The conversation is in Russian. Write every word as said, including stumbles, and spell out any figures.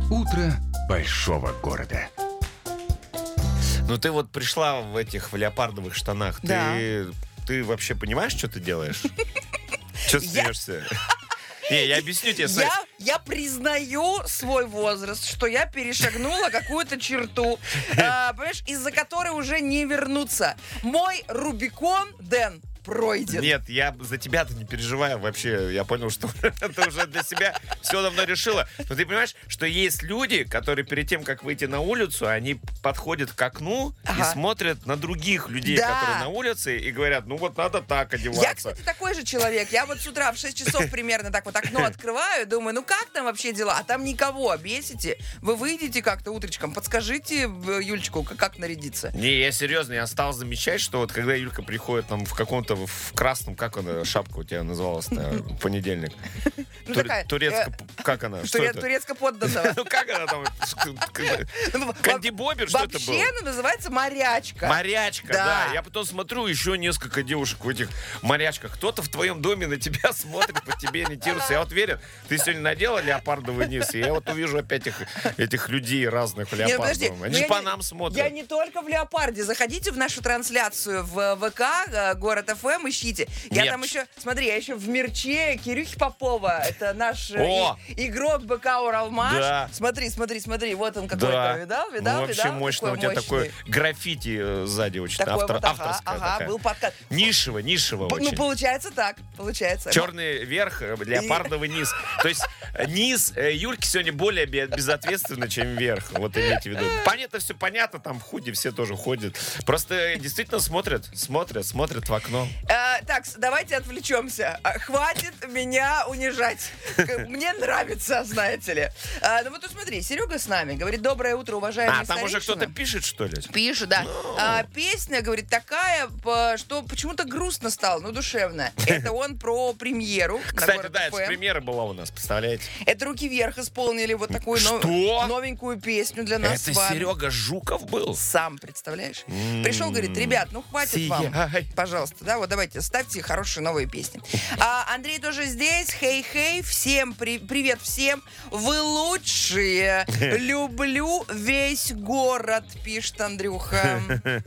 Утро большого города. Ну ты вот пришла в этих в леопардовых штанах. Да. Ты, ты вообще понимаешь, что ты делаешь? Что Я- смеешься? Не, я объясню тебе. смотри. Я, я признаю свой возраст, что я перешагнула какую-то черту, а, понимаешь, из-за которой уже не вернуться. Мой Рубикон, Дэн, пройден. Нет, я за тебя-то не переживаю вообще. Я понял, что ты уже для себя все давно решила. Но ты понимаешь, что есть люди, которые перед тем, как выйти на улицу, они подходят к окну Ага. и смотрят на других людей, Да. которые на улице, и говорят, ну вот надо так одеваться. Я, кстати, такой же человек. Я вот с утра в шесть часов примерно так вот окно открываю, думаю, ну как там вообще дела? А там никого, бесите. Вы выйдете как-то утречком, подскажите э, Юлечку, как, как нарядиться. Не, я серьезно, я стал замечать, что вот когда Юлька приходит там в каком-то в красном, как она, шапка у тебя называлась-то, в понедельник? Ну, Тур- такая, Турецко, как она? Что Туре- это? турецко-подданного. Ну как она там? Ну, Канди Бобер, что это было? Вообще она называется морячка. Морячка, Да. да. Я потом смотрю, еще несколько девушек в этих морячках. Кто-то в твоем доме на тебя смотрит, по тебе ориентируется. Я вот верю, ты сегодня надела леопардовый низ, и я вот увижу опять этих, этих людей разных в Не, ну, подожди, леопардовом. Они ну, же я по не- нам смотрят. Я не только в леопарде. Заходите в нашу трансляцию в ВК, э, город ФМ, ищите. Я Нет. там еще, смотри, я еще в мерче Кирюхи Попова. Это наш э, О! и- игрок БК Уралмаш. Да. Смотри, смотри, смотри. Вот он какой-то. Да. Видал, видал, Ну, вообще видал? мощно. У Какой тебя мощный. такое граффити э, сзади очень Такой автор- вот, ага, авторское ага, такая. был подкаст. Нишево, нишево П- Ну, очень. получается так. Получается. Черный верх, э, леопардовый низ. То есть э, низ э, Юльки сегодня более бе- безответственно, чем верх. Вот имейте в виду. Понятно, все понятно, там в худи все тоже ходят. Просто э, действительно смотрят, смотрят, смотрят в окно. Э, так, с- давайте отвлечемся. А, Хватит меня унижать. К- Мне нравится, знаете ли. А, ну вот тут смотри, Серега с нами. Говорит, доброе утро, уважаемые А, там уже старейшины». кто-то пишет, что ли? Пишет, да. А, песня, говорит, такая, по- что почему-то грустно стало, ну, душевно. Это он про премьеру. на Кстати, Город да, это ФМ. премьера была у нас, представляете? Это «Руки вверх» исполнили вот такую но- Что? новенькую песню для нас Это с вами. Серега Жуков был? Сам, представляешь? Пришел, говорит, ребят, ну хватит вам, Сияй. пожалуйста, да, вот давайте, ставьте хорошие новые песни. А, Андрей тоже здесь, хей-хей, всем при- привет всем, вы лучшие, люблю весь город, пишет Андрюха.